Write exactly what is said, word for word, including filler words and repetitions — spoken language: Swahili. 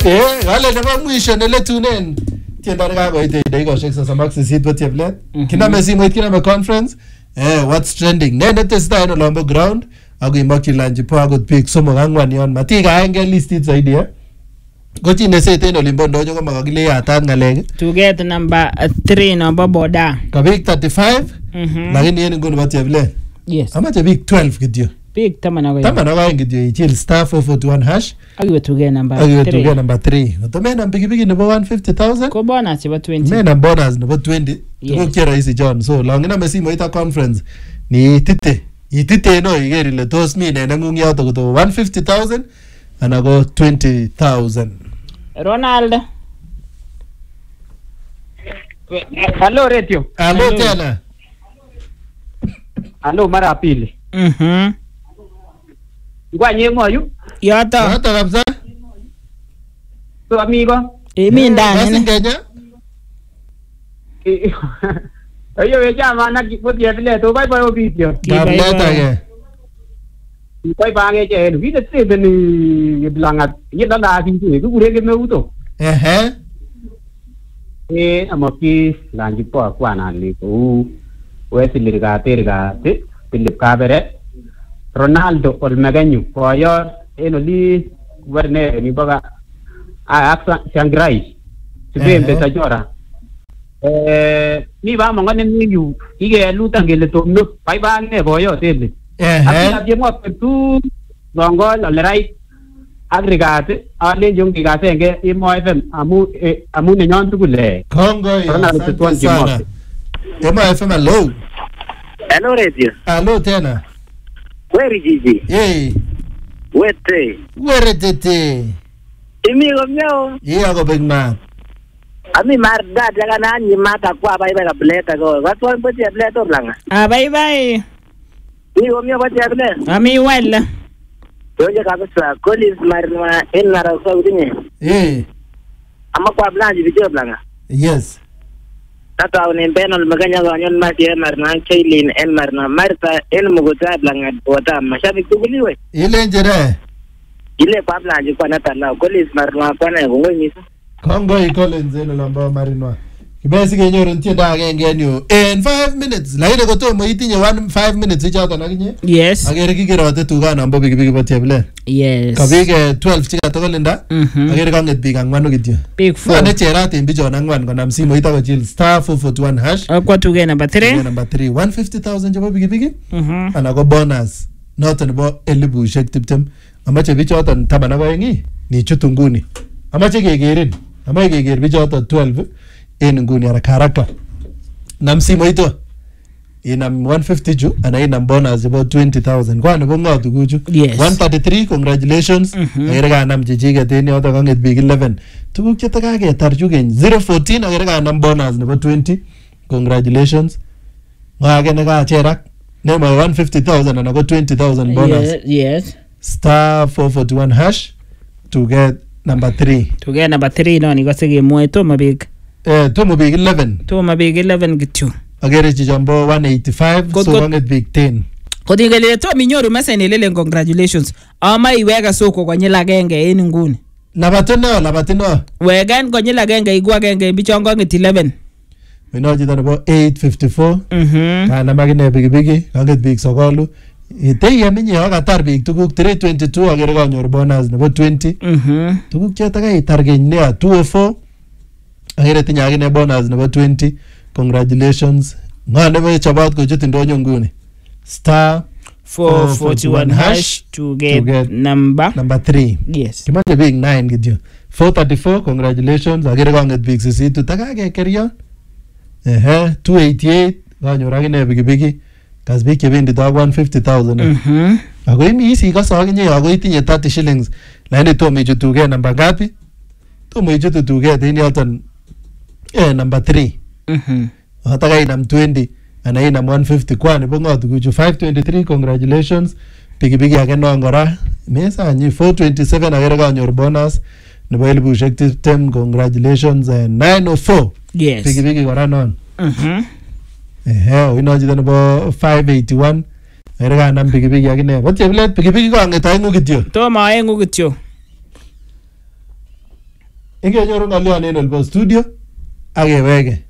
Eh, wale nebo mwisho neletunen tiendo nekakoite dakikoshek sosom ak sisit bo cheplet. Kiname simoit kiname conference. Eh, what's trending? Ne netesetai en olombo ground ako imokyi lanchi po akot biik somok ang'wan yon matikaenge listit zaidi eh. Kochi neset en olimbo ndonyo ko makakile yatat ng'alek. Tuget number three nombo boda. Ka biik thirty-five Mhm. lakini en nguni bo cheplet. Yes. Amache biik twelve kityo. Big taman ako. Taman ak aeng kityo ichil star four forty-one hash. Akiwe tuget number Akiwe three. tuget number three. Kotomenam pikipiki nebo one hundred fifty thousand. Ko bonus chebo twenty. Menam bonus nebo twenty. Yes. Tukuk che rahisi John. So longiname simoit ak conference ni itite. Itite no iker ile tos mi ne neng'ung yoto koto one hundred fifty thousand ana ko twenty thousand. Ronaldo. Hello radio. Alo tena. Hello mara pili. Mhm. Ngwa nyemo yu. Yoto. Yoto kabisa. So amigo. Imi ndani. Basi Kenya. Oyo we jama na kipotia vile to bye bye video. Kableta ke. Bye bye ke je video tebe ni blanga yenda na kintu ku kurege meuto. Ehe. Eh amoki lanji po kwa na ni ko Wesley ga terga te Philip Kabere Ronaldo Olmeganyu koyor enoli werne ni baga a aksa Shangrai sibembe tajora eh ni ba mangane ni yu ige luta ngele to no bai ba ne boyo tele Ehe. akila je mo tu ngongol olerai aggregate ale jong digatenge imo F M amu amu ne nyon tukule Kongo ya. Ronaldo Asante tuan sana. Emo F M hello. Hello radio. Alo tena. Where Gigi? Eh. Wete. Where tete. Imigo myo. Iya ko big man. Ami marda jaga na nyi mata kwa bai bai bleta go. Watu wa mpoti bleta blanga. Ah bye bye. Imigo myo poti bleta. Ami wala. Yoje kabisa Collins marma en na ra saudi ni. Eh. Ama kwa blanga video blanga. Yes. Tata ne benol maganya go nyon ma tie marna Kailin en marna Marta en muguta blanga wata mashabiki tuguliwe. Ile njere. Ile kwa blanga kwa nata na Collins marma kwa na go ngoni. Kongo ikole nzeno lamba marinwa. Kibesi kenyoru ntiendo agenge en yu en five minutes. Lakini kotomo itinye one five minutes ichoton akinye. Yes. Agere kigerote tuga nambo pikipiki bo cheplet. Yes. Ka biik eh, twelve chikatokolinda. Mhm. Agere kang'et biik ang'wanu kityo. Big four. Ng'wane cherat en bichon ang'wan konam simoit akochil star four forty-one hash. Akwa tuget number three. Tuge number three. one hundred fifty thousand chebo pikipiki. Mhm. Ana ko bonus. Noton nebo elibushek tiptem. Amache bichoton taman ak aeng ii. Nichutu nguni. Amache kekerin. Amache keker bichoton twelve en nguni haraka haraka. Nam simoito. Inam one hundred fifty chu ana inam bonus chebo twenty thousand. Kwa nebo ng'o tuguchu? Yes. one thirty-three congratulations. Mhm. Agere kanam chichiket en yoto kang'et biik eleven. Tuguk chetakaketar chu keny zero fourteen agere kanam bonus nebo twenty. Congratulations. Ng'o age nekacherak nemo one hundred fifty thousand ana ko twenty thousand bonus. Yes. Yes. Star four forty-one hash to get number three. Tuget number three no nikose kemwoe tomo big. Eh, tomo biik eleven. Tomo big eleven kityo. Agere chichombo one eighty-five. Kot- So kot- kang'et biik ten. Kotingele tomo inyoru message nelelen congratulations. Ama iweka soko konyil agenge en nguni. Labatino, labatino. Wegan konyil agenge iku agenge en bichon kong'et eleven. Mino chito nebo eight fifty-four. Mhm. Kanam akine pikipiki. Kang'et biik sokolu. Iteyem inye akatar biik tuguk three twenty-two agere kanyor bonus nebo twenty. Mhm. Tuguk choto kaitar keny nea two oh four. Agere tinye akine bonus nebo twenty. Congratulations. Ng'o nebo chobot kochut ndonyo nguni. Star four forty-one hash to get, to get number. number three. Yes. Kimache biik nine kityo. four thirty-four congratulations. Agere kang'et biik sisitu takakekeryon. Ehe, two eighty-eight kanyor akine pikipiki. Kas biik chebendito ak one hundred fifty thousand. Mhm. Ako imi isi ikose akinye ako itinye thirty shillings. Lakini tomo ichutu tuget namba ngapi? Tomo ichutu tuget en yoton eh number three. Mhm. Ataka inam twenty ana inam one hundred fifty kwani bo ng'o tuguchu five twenty-three congratulations. Pikipiki ake non kora mesa nyi four twenty-seven agere kanyor bonus nebo elibushek tiptem congratulations. eh, nine oh four Yes. pikipiki kora non. Mhm. Ehe, uino chito nebo five eighty-one agere kanam pikipiki akine. Bo cheplet pikipiki ko ang'et aeng'u kityo. Tomo aeng'u kityo. ingenyoru ng'olyon en olbo studio ak kewege